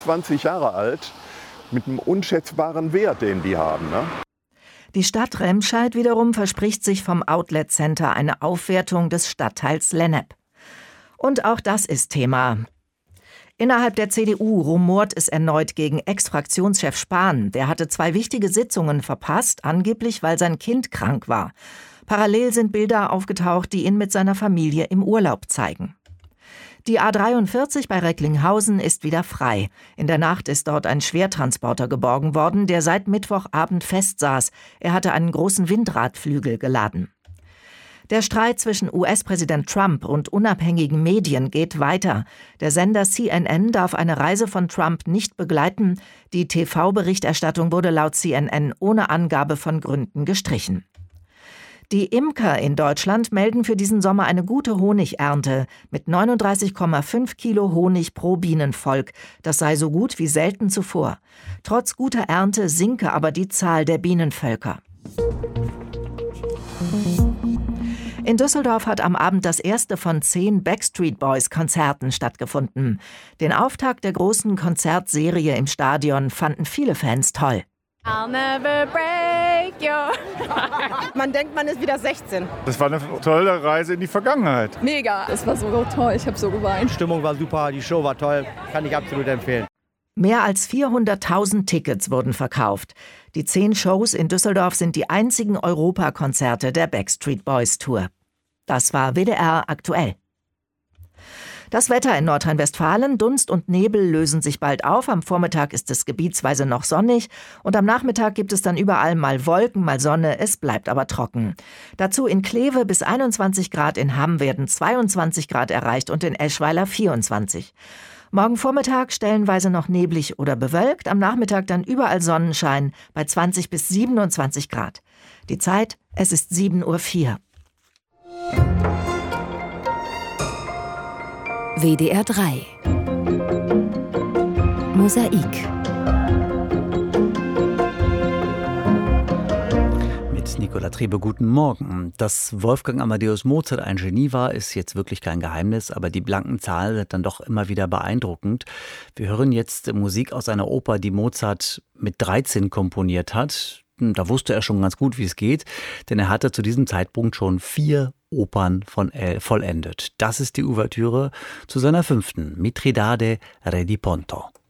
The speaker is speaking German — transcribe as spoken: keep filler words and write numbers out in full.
zwanzig Jahre alt, mit einem unschätzbaren Wert, den die haben. Ne? Die Stadt Remscheid wiederum verspricht sich vom Outlet Center eine Aufwertung des Stadtteils Lennep. Und auch das ist Thema. Innerhalb der C D U rumort es erneut gegen Ex-Fraktionschef Spahn. Der hatte zwei wichtige Sitzungen verpasst, angeblich weil sein Kind krank war. Parallel sind Bilder aufgetaucht, die ihn mit seiner Familie im Urlaub zeigen. Die A dreiundvierzig bei Recklinghausen ist wieder frei. In der Nacht ist dort ein Schwertransporter geborgen worden, der seit Mittwochabend festsaß. Er hatte einen großen Windradflügel geladen. Der Streit zwischen U S-Präsident Trump und unabhängigen Medien geht weiter. Der Sender C N N darf eine Reise von Trump nicht begleiten. Die T V-Berichterstattung wurde laut C N N ohne Angabe von Gründen gestrichen. Die Imker in Deutschland melden für diesen Sommer eine gute Honigernte mit neununddreißig Komma fünf Kilo Honig pro Bienenvolk. Das sei so gut wie selten zuvor. Trotz guter Ernte sinke aber die Zahl der Bienenvölker. In Düsseldorf hat am Abend das erste von zehn Backstreet Boys Konzerten stattgefunden. Den Auftakt der großen Konzertserie im Stadion fanden viele Fans toll. I'll never break your... Man denkt, man ist wieder sechzehn. Das war eine tolle Reise in die Vergangenheit. Mega, es war so toll, ich habe so geweint. Die Stimmung war super, die Show war toll, kann ich absolut empfehlen. Mehr als vierhunderttausend Tickets wurden verkauft. Die zehn Shows in Düsseldorf sind die einzigen Europakonzerte der Backstreet Boys Tour. Das war W D R aktuell. Das Wetter in Nordrhein-Westfalen: Dunst und Nebel lösen sich bald auf. Am Vormittag ist es gebietsweise noch sonnig und am Nachmittag gibt es dann überall mal Wolken, mal Sonne. Es bleibt aber trocken. Dazu in Kleve bis einundzwanzig Grad, in Hamm werden zweiundzwanzig Grad erreicht und in Eschweiler vierundzwanzig. Morgen Vormittag stellenweise noch neblig oder bewölkt, am Nachmittag dann überall Sonnenschein bei zwanzig bis siebenundzwanzig Grad. Die Zeit: es ist sieben Uhr vier. W D R drei Mosaik mit Nicola Trebe, guten Morgen. Dass Wolfgang Amadeus Mozart ein Genie war, ist jetzt wirklich kein Geheimnis, aber die blanken Zahlen sind dann doch immer wieder beeindruckend. Wir hören jetzt Musik aus einer Oper, die Mozart mit dreizehn komponiert hat. Da wusste er schon ganz gut, wie es geht, denn er hatte zu diesem Zeitpunkt schon vier Opern von El vollendet. Das ist die Ouvertüre zu seiner fünften, Mithridate Re di Ponto.